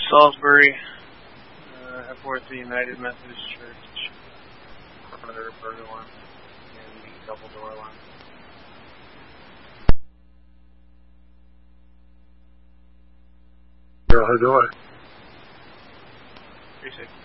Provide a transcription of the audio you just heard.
Salisbury, Epworth United Methodist Church, front of the Roberta one, and the double door one. How do I? 360.